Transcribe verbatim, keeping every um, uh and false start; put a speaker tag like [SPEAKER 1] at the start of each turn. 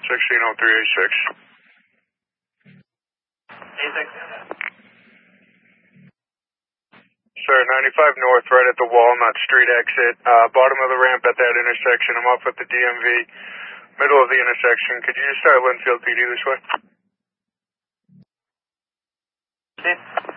[SPEAKER 1] sixteen oh three A six.
[SPEAKER 2] A six.
[SPEAKER 1] Sir, ninety-five north, right at the Walnut Street exit, uh, bottom of the ramp at that intersection. I'm off with the D M V, middle of the intersection. Could you just start Linfield P D this way?
[SPEAKER 2] Okay.